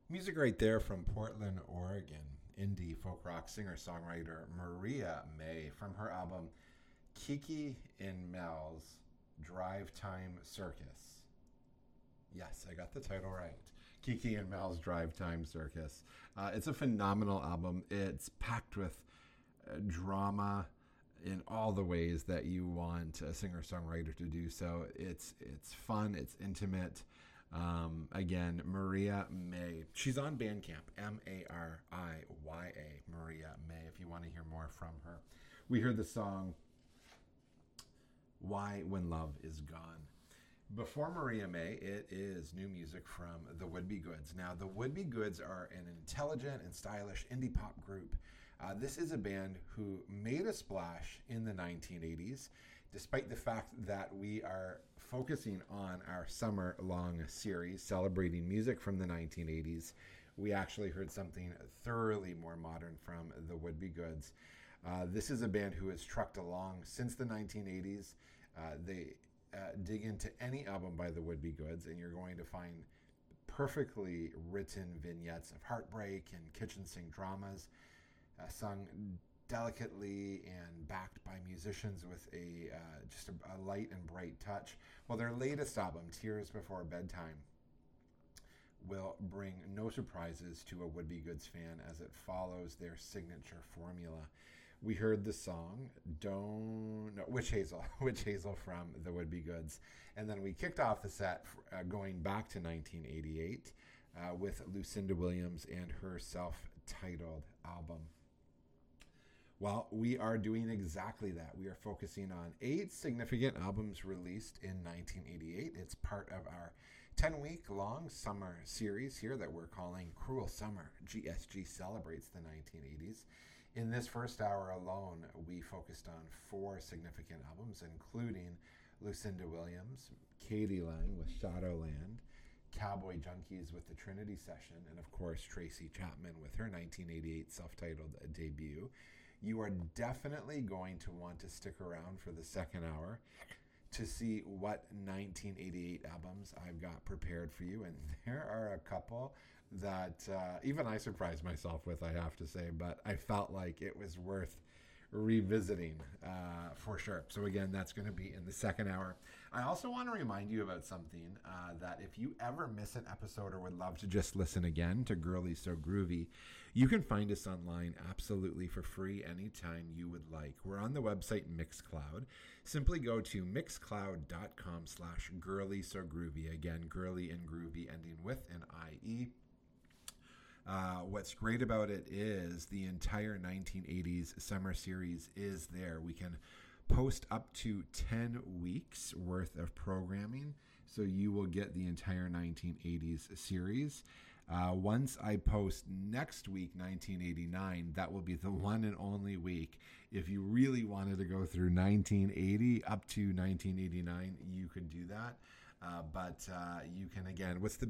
Music right there from Portland, Oregon. Indie folk rock singer-songwriter Maria May from her album Kiki and Mel's Drive Time Circus. Yes, I got the title right. Kiki and Mel's Drive Time Circus. It's a phenomenal album. It's packed with drama in all the ways that you want a singer-songwriter to do so. It's fun. It's intimate. Again, Maria May. She's on Bandcamp, Mariya, Maria May, if you want to hear more from her. We heard the song Why When Love Is Gone. Before Maria May, it is new music from the Would-Be Goods. Now, the Would-Be Goods are an intelligent and stylish indie pop group. This is a band who made a splash in the 1980s, despite the fact that we are focusing on our summer-long series celebrating music from the 1980s. We actually heard something thoroughly more modern from the Would-Be Goods. This is a band who has trucked along since the 1980s. They dig into any album by the Would-Be Goods, and you're going to find perfectly written vignettes of heartbreak and kitchen sink dramas, sung delicately and backed by musicians with just a light and bright touch. Well, their latest album, Tears Before Bedtime, will bring no surprises to a Would-Be Goods fan as it follows their signature formula. We heard the song Witch Hazel from the Would-Be Goods, and then we kicked off the set going back to 1988 with Lucinda Williams and her self-titled album. Well, we are doing exactly that. We are focusing on 8 significant albums released in 1988. It's part of our 10-week-long summer series here that we're calling Cruel Summer. GSG celebrates the 1980s. In this first hour alone, we focused on 4 significant albums, including Lucinda Williams, Katie Lang with Shadowland, Cowboy Junkies with the Trinity Session, and of course Tracy Chapman with her 1988 self-titled debut. You are definitely going to want to stick around for the second hour to see what 1988 albums I've got prepared for you. And there are a couple that even I surprised myself with, I have to say, but I felt like it was worth revisiting for sure. So again, that's going to be in the second hour. I also want to remind you about something that if you ever miss an episode or would love to just listen again to Girly So Groovy, you can find us online absolutely for free anytime you would like. We're on the website Mixcloud. Simply go to mixcloud.com/girly so groovy. Again, girly and groovy ending with an IE. What's great about it is the entire 1980s summer series is there. We can post up to 10 weeks worth of programming, so you will get the entire 1980s series. Once I post next week, 1989, that will be the one and only week. If you really wanted to go through 1980 up to 1989, you could do that. But you can, again, what's the